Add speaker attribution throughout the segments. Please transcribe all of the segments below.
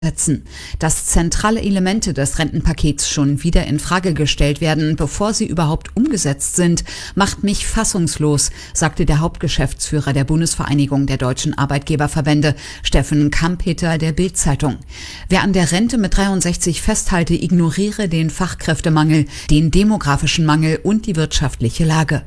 Speaker 1: setzen. Dass zentrale Elemente des Rentenpakets schon wieder in Frage gestellt werden, bevor sie überhaupt umgesetzt sind, macht mich fassungslos, sagte der Hauptgeschäftsführer der Bundesvereinigung der deutschen Arbeitgeberverbände, Steffen Kampeter, der Bild-Zeitung. Wer an der Rente mit 63 festhalte, ignoriere den Fachkräftemangel, den demografischen Mangel und die wirtschaftliche Lage.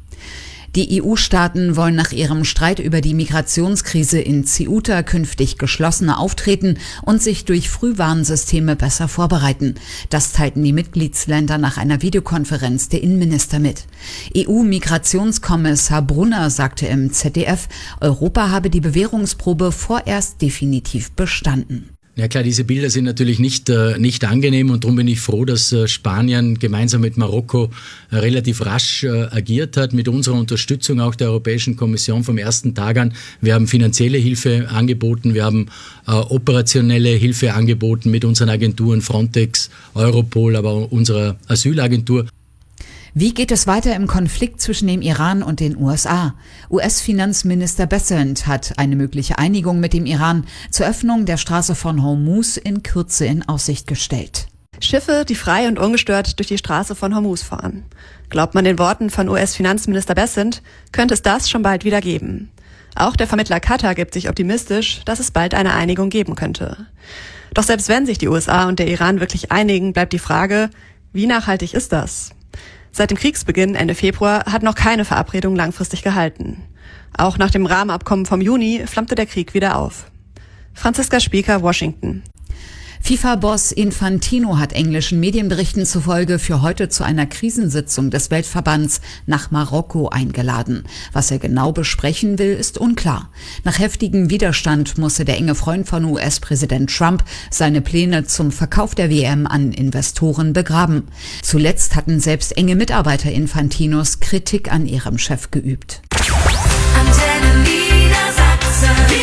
Speaker 1: Die EU-Staaten wollen nach ihrem Streit über die Migrationskrise in Ceuta künftig geschlossener auftreten und sich durch Frühwarnsysteme besser vorbereiten. Das teilten die Mitgliedsländer nach einer Videokonferenz der Innenminister mit. EU-Migrationskommissar Brunner sagte im ZDF, Europa habe die Bewährungsprobe vorerst definitiv bestanden.
Speaker 2: Ja klar, diese Bilder sind natürlich nicht angenehm und darum bin ich froh, dass Spanien gemeinsam mit Marokko relativ rasch agiert hat, mit unserer Unterstützung auch der Europäischen Kommission vom ersten Tag an. Wir haben finanzielle Hilfe angeboten, wir haben operationelle Hilfe angeboten mit unseren Agenturen Frontex, Europol, aber auch unserer Asylagentur.
Speaker 1: Wie geht es weiter im Konflikt zwischen dem Iran und den USA? US-Finanzminister Bessent hat eine mögliche Einigung mit dem Iran zur Öffnung der Straße von Hormuz in Kürze in Aussicht gestellt.
Speaker 3: Schiffe, die frei und ungestört durch die Straße von Hormuz fahren. Glaubt man den Worten von US-Finanzminister Bessent, könnte es das schon bald wieder geben. Auch der Vermittler Katar gibt sich optimistisch, dass es bald eine Einigung geben könnte. Doch selbst wenn sich die USA und der Iran wirklich einigen, bleibt die Frage, wie nachhaltig ist das? Seit dem Kriegsbeginn Ende Februar hat noch keine Verabredung langfristig gehalten. Auch nach dem Rahmenabkommen vom Juni flammte der Krieg wieder auf. Franziska Spieker, Washington.
Speaker 1: FIFA-Boss Infantino hat englischen Medienberichten zufolge für heute zu einer Krisensitzung des Weltverbands nach Marokko eingeladen. Was er genau besprechen will, ist unklar. Nach heftigem Widerstand musste der enge Freund von US-Präsident Trump seine Pläne zum Verkauf der WM an Investoren begraben. Zuletzt hatten selbst enge Mitarbeiter Infantinos Kritik an ihrem Chef geübt.
Speaker 4: Antenne Niedersachsen.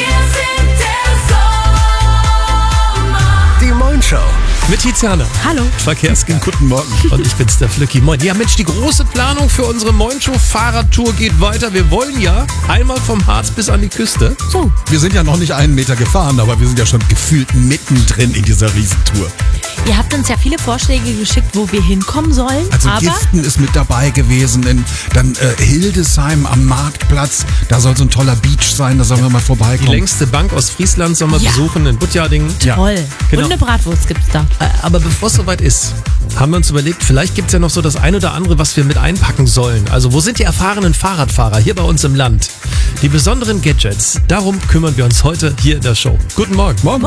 Speaker 5: Show. Mit Tiziana.
Speaker 6: Hallo.
Speaker 5: Verkehrsgarten.
Speaker 6: Guten Morgen.
Speaker 5: Und ich bin's, der Flücki. Moin. Ja, Mensch, die große Planung für unsere Moin-Show-Fahrradtour geht weiter. Wir wollen ja einmal vom Harz bis an die Küste.
Speaker 6: So.
Speaker 7: Wir sind ja noch nicht einen Meter gefahren, aber wir sind ja schon gefühlt mittendrin in dieser Riesentour.
Speaker 6: Ihr habt uns ja viele Vorschläge geschickt, wo wir hinkommen sollen.
Speaker 7: Also Giften ist mit dabei gewesen, dann Hildesheim am Marktplatz, da soll so ein toller Beach sein, da sollen wir mal vorbeikommen.
Speaker 5: Die längste Bank aus Friesland sollen wir besuchen in Butjadingen.
Speaker 6: Toll.
Speaker 5: Genau.
Speaker 6: Und eine Bratwurst gibt's da.
Speaker 5: Aber bevor es soweit ist, haben wir uns überlegt, vielleicht gibt's ja noch so das ein oder andere, was wir mit einpacken sollen. Also wo sind die erfahrenen Fahrradfahrer hier bei uns im Land? Die besonderen Gadgets, darum kümmern wir uns heute hier in der Show. Guten Morgen.
Speaker 7: Morgen.